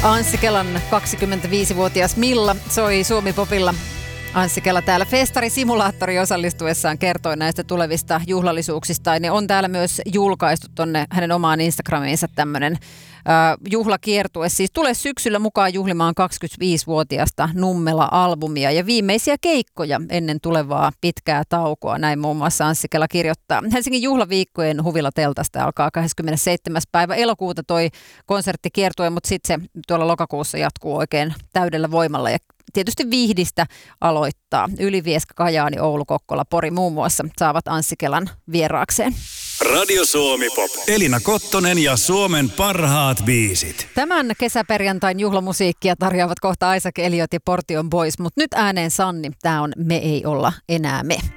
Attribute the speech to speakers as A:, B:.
A: Anssi Kelan 25-vuotias Milla soi Suomi-popilla. Anssi Kela täällä Festari-simulaattori osallistuessaan kertoi näistä tulevista juhlallisuuksista. Ne on täällä myös julkaistu tonne hänen omaan Instagramiinsa tämmöinen juhlakiertue. Siis tulee syksyllä mukaan juhlimaan 25-vuotiaasta Nummela-albumia ja viimeisiä keikkoja ennen tulevaa pitkää taukoa. Näin muun muassa Anssi Kela kirjoittaa. Helsingin juhlaviikkojen Huvila-teltasta alkaa 27. päivä elokuuta toi konserttikiertue, mutta sitten se tuolla lokakuussa jatkuu oikein täydellä voimalla ja tietysti Vihdistä aloittaa. Ylivieska, Kajaani, Oulu, Kokkola, Pori muun muassa saavat Anssi Kelan vieraakseen.
B: Radio Suomi Pop. Elina Kottonen ja Suomen parhaat biisit.
A: Tämän kesäperjantain juhlamusiikkia tarjoavat kohta Isaac Elliot ja Portion Boys, mutta nyt ääneen Sanni. Tää on Me ei olla enää me.